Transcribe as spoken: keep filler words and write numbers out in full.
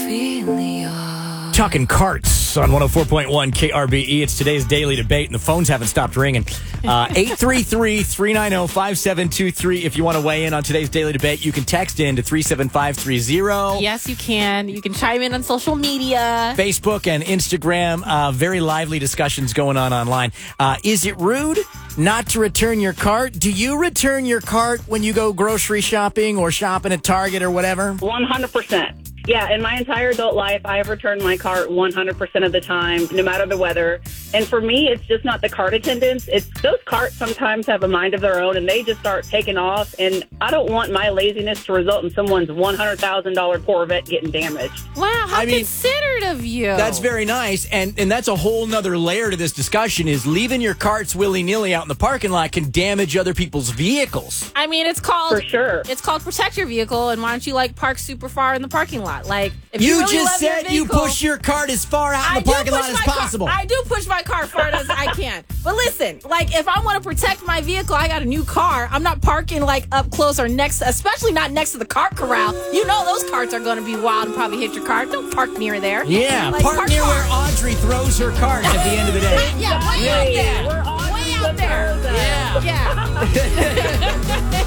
feel the awe. Talking carts on one oh four point one K R B E. It's today's daily debate, and the phones haven't stopped ringing. Uh, eight three three, three nine zero, five seven two three. If you want to weigh in on today's daily debate, you can text in to three seven five three zero. Yes, you can. You can chime in on social media. Facebook and Instagram. Uh, very lively discussions going on online. Uh, is it rude not to return your cart? Do you return your cart when you go grocery shopping or shopping at Target or whatever? one hundred percent. Yeah, in my entire adult life, I have returned my cart one hundred percent of the time, no matter the weather. And for me, it's just not the cart attendants. It's those carts sometimes have a mind of their own, and they just start taking off. And I don't want my laziness to result in someone's one hundred thousand dollars Corvette getting damaged. Wow, how I mean, considerate of you. That's very nice, and and that's a whole nother layer to this discussion, is leaving your carts willy-nilly out in the parking lot can damage other people's vehicles. I mean, it's called... For sure. It's called protect your vehicle, and why don't you, like, park super far in the parking lot? Like, if you, You really just love your said you vehicle- push your cart as far out I in the do parking push lot as my car- possible. I do push my car far as I can. But listen, like, if I want to protect my vehicle, I got a new car. I'm not parking, like, up close or next, especially not next to the cart corral. You know those carts are going to be wild and probably hit your car. Don't park near there. Yeah, Like, park near far. where Audrey throws her cart at the end of the day. Yeah, way out there. We're on Way the out there. road. Yeah. Yeah.